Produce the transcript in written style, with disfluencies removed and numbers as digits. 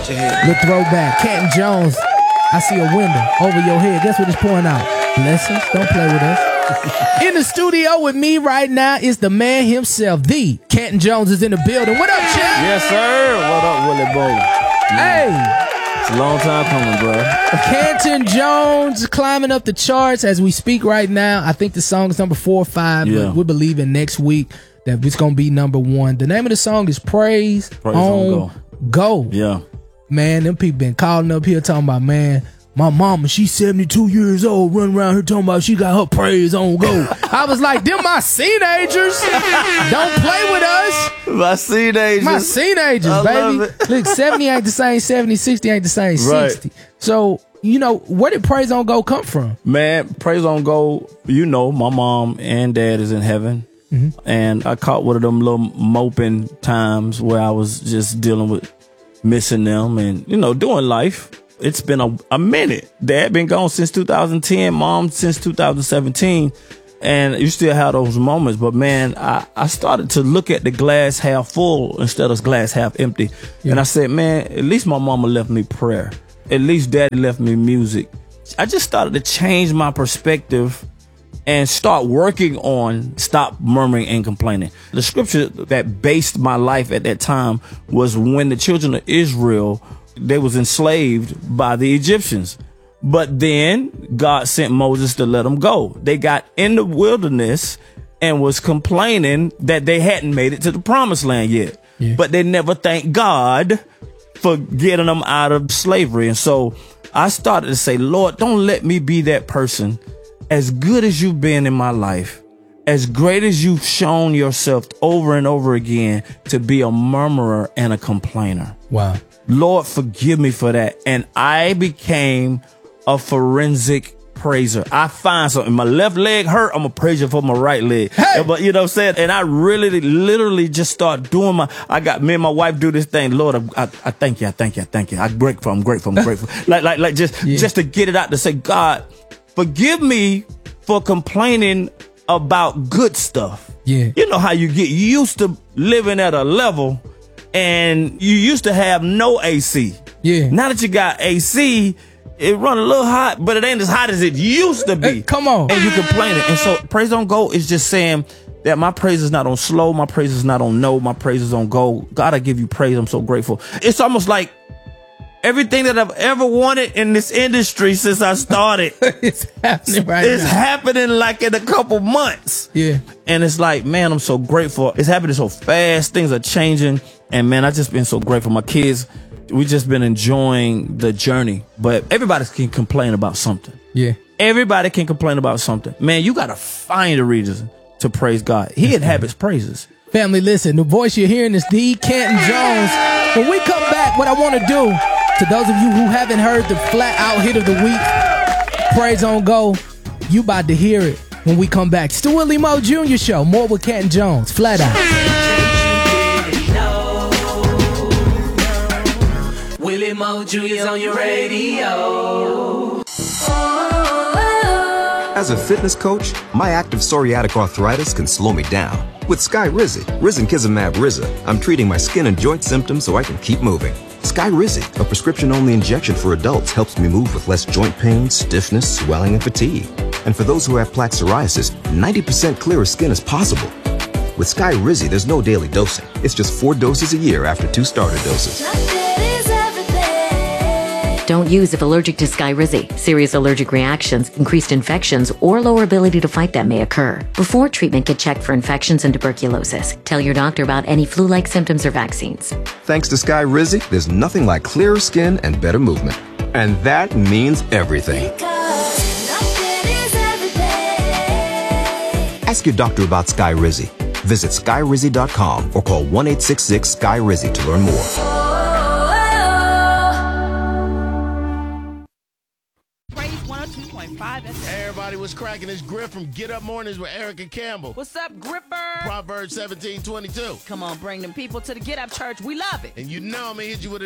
watch your head. The throwback. Canton Jones. I see a window over your head. Guess what it's pouring out? Blessings. Don't play with us. In the studio with me right now is the man himself. The Canton Jones is in the building. What up, Chad? Yes, sir. What up, Willie Bo? Hey. It's a long time coming, bro. Canton Jones climbing up the charts as we speak right now. I think the song is number 4 or 5. Yeah. But we're believing next week that it's going to be number 1. The name of the song is Praise on Go. Yeah. Man, them people been calling up here talking about, man, my mama, she's 72 years old, running around here talking about she got her praise on go. I was like, them my teenagers. Don't play with us. My teenagers. My teenagers, I baby. love it. Look, 70 ain't the same 70, 60 ain't the same 60. Right. So, you know, where did Praise on Go come from? Man, Praise on Go, you know, my mom and dad is in heaven. Mm-hmm. And I caught one of them little moping times where I was just dealing with missing them and, you know, doing life. It's been a minute. Dad been gone since 2010, mom since 2017. And you still have those moments. But, man, I started to look at the glass half full instead of glass half empty. Yeah. And I said, man, at least my mama left me prayer. At least daddy left me music. I just started to change my perspective and start working on stop murmuring and complaining. The scripture that based my life at that time was when the children of Israel, they was enslaved by the Egyptians. But then God sent Moses to let them go. They got in the wilderness and was complaining that they hadn't made it to the promised land yet. Yeah. But they never thanked God for getting them out of slavery. And so I started to say, Lord, don't let me be that person. As good as you've been in my life, as great as you've shown yourself over and over again to be a murmurer and a complainer. Wow. Lord, forgive me for that. And I became a forensic praiser. I find something. My left leg hurt. I'm a praiser for my right leg. Hey! But you know what I'm saying? And I really, literally just start doing me and my wife do this thing. Lord, I thank you. I thank you. I thank you. I'm grateful. like just to get it out to say, God, forgive me for complaining about good stuff. Yeah. You know how you get used to living at a level and you used to have no AC. Yeah. Now that you got AC, it run a little hot, but it ain't as hot as it used to be. Hey, come on. And you complaining. And so Praise on Go is just saying that my praise is not on slow. My praise is not on no. My praise is on go. God, I give you praise. I'm so grateful. It's almost like everything that I've ever wanted in this industry since I started. It's happening right It's now. happening like in a couple months. Yeah. And it's like, man, I'm so grateful. It's happening so fast. Things are changing. And man, I've just been so grateful. My kids, we just been enjoying the journey. But everybody can complain about something. Yeah. Everybody can complain about something. Man, you got to find a reason to praise God. He inhabits praises. Family, listen, the voice you're hearing is the Canton Jones. When we come back, what I want to do, to those of you who haven't heard the flat out hit of the week, Praise on Go, you about to hear it when we come back. It's the Willie Mo Jr. Show. More with Canton Jones. Flat out. Willie Mo Jr. is on your radio. As a fitness coach, my active psoriatic arthritis can slow me down. With Skyrizi, Risankizumab Riza, I'm treating my skin and joint symptoms so I can keep moving. Skyrizi, a prescription-only injection for adults, helps me move with less joint pain, stiffness, swelling, and fatigue. And for those who have plaque psoriasis, 90% clearer skin is possible. With Skyrizi, there's no daily dosing. It's just 4 doses a year after 2 starter doses. Don't use if allergic to Skyrizi. Serious allergic reactions, increased infections, or lower ability to fight them may occur. Before treatment, get checked for infections and tuberculosis. Tell your doctor about any flu-like symptoms or vaccines. Thanks to Skyrizi, there's nothing like clearer skin and better movement. And that means everything. Ask your doctor about Skyrizi. Visit Skyrizi.com or call 1-866-SKY-RIZI to learn more. Everybody was cracking. It's Griff from Get Up Mornings with Erica Campbell. What's up, Gripper? Proverbs 17:22. Come on, bring them people to the Get Up Church. We love it. And you know I'm going to hit you with